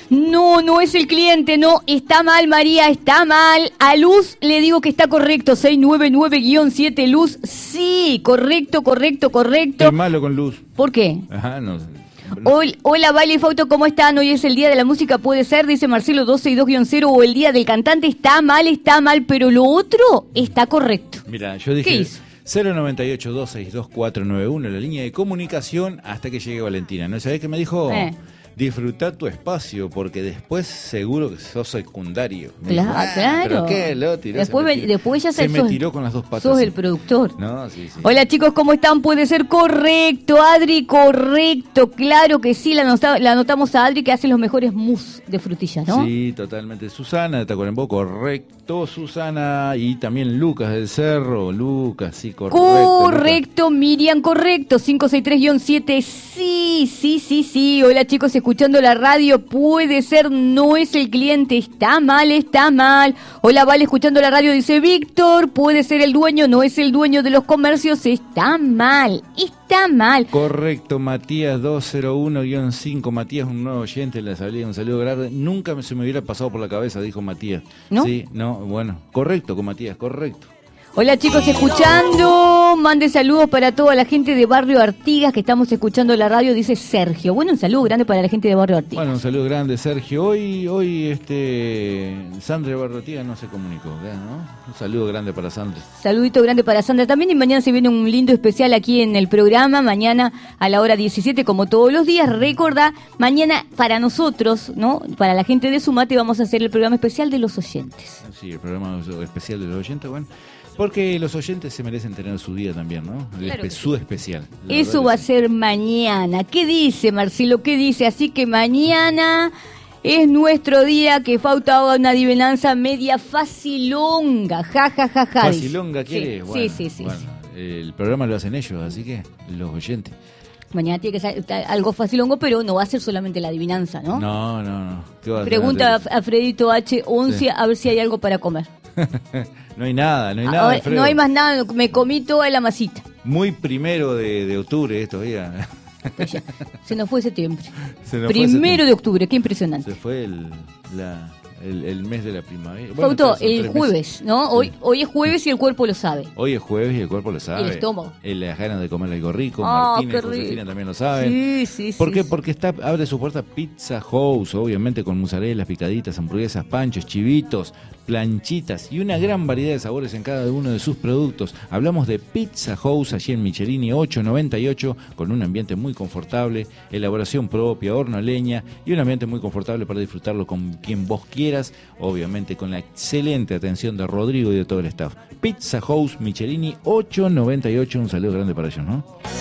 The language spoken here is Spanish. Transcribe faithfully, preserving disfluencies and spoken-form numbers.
No, no es el cliente, no, está mal, María, está mal. A Luz le digo que está correcto, seiscientos noventa y nueve guión siete, Luz, sí, correcto, correcto, correcto. Estoy malo con Luz. ¿Por qué? Ajá, no sé. Hola, hola, Vale y Fauto, ¿cómo están? Hoy es el día de la música, puede ser, dice Marcelo doscientos sesenta y dos guión cero, o el día del cantante. Está mal, está mal, pero lo otro está correcto. Mira, yo dije... ¿Qué hizo? cero noventa y ocho, doscientos sesenta y dos, cuatrocientos noventa y uno, la línea de comunicación hasta que llegue Valentina. ¿No sabés qué me dijo? Eh. Disfrutar tu espacio, porque después seguro que sos secundario. Me Claro, dijo, ah, claro. ¿Pero qué, Loti? No, Después, se me ve- tiró- después ya se sos- me tiró con las dos patas. Sos sí. el productor. No, sí, sí. Hola chicos, ¿cómo están? Puede ser correcto, Adri, correcto, claro que sí, la, anota- la anotamos a Adri que hace los mejores mousse de frutilla, ¿no? Sí, totalmente. Susana de Tacuarembó, correcto, Susana. Y también Lucas del Cerro, Lucas, sí, correcto. Correcto, Miriam, correcto, cinco seis tres guión siete, sí, sí, sí, sí. Hola chicos, escuchando la radio, puede ser, no es el cliente, está mal, está mal. Hola, Vale, escuchando la radio, dice Víctor, puede ser el dueño, no es el dueño de los comercios, está mal, está mal. Correcto, Matías doscientos uno guión cinco, Matías, un nuevo oyente, le salía un saludo grande. Nunca me- se me hubiera pasado por la cabeza, dijo Matías. ¿No? Sí, no, bueno, correcto con Matías, correcto. Hola chicos, escuchando, mande saludos para toda la gente de Barrio Artigas que estamos escuchando la radio, dice Sergio. Bueno, un saludo grande para la gente de Barrio Artigas. Bueno, un saludo grande, Sergio. Hoy, hoy, este, Sandra Barrotía no se comunicó, ¿no? Un saludo grande para Sandra. Saludito grande para Sandra también, y mañana se viene un lindo especial aquí en el programa, mañana a la hora diecisiete, como todos los días. Recordá, mañana para nosotros, ¿no? Para la gente de Sumate vamos a hacer el programa especial de los oyentes. Sí, el programa especial de los oyentes, bueno. Porque los oyentes se merecen tener su día también, ¿no? El Claro espe- que su especial. La Eso verdad va a que sí. ser mañana. ¿Qué dice Marcelo? ¿Qué dice? Así que mañana es nuestro día, que Fauta haga una adivinanza media facilonga. Ja, ja, ja, ja. dice. Facilonga, ¿quieres? Sí, Bueno, sí, sí, sí, bueno, sí. el programa lo hacen ellos, así que los oyentes. Mañana tiene que ser algo facilongo, pero no va a ser solamente la adivinanza, ¿no? No, no, no. ¿Qué va a Pregunta hacer? a Fredito H once Sí. a ver si hay algo para comer. No hay nada, no hay nada. Ahora, Alfredo. no hay más nada, me comí toda la masita. Muy primero de, de octubre estos días. Pues ya, se nos fue septiembre. Se nos fue Primero septiembre. de octubre, qué impresionante. Se fue el, la, el, el mes de la primavera. Bueno, Fauto, son el tres jueves, meses. ¿no? Hoy, Sí. hoy es jueves y el cuerpo lo sabe. Hoy es jueves y el cuerpo lo sabe. El estómago. Eh, Las ganas de comer algo rico. Ah, Martina qué y Josefina rico. también lo saben. Sí, sí, ¿Por sí, qué? sí. Porque está, abre su puerta Pizza House, obviamente con mozzarella, picaditas, hamburguesas, panchos, chivitos, planchitas y una gran variedad de sabores en cada uno de sus productos. Hablamos de Pizza House allí en Michelini ochocientos noventa y ocho, con un ambiente muy confortable, elaboración propia, horno a leña y un ambiente muy confortable para disfrutarlo con quien vos quieras, obviamente con la excelente atención de Rodrigo y de todo el staff. Pizza House Michelini ochocientos noventa y ocho, un saludo grande para ellos, ¿no?